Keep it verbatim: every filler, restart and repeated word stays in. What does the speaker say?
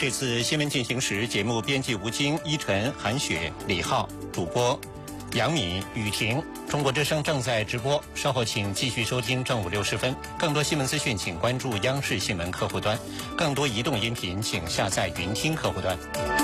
这次新闻进行时节目编辑吴京、依晨、韩雪、李浩，主播杨敏、雨婷。中国之声正在直播，稍后请继续收听正午六十分。更多新闻资讯，请关注央视新闻客户端；更多移动音频，请下载云听客户端。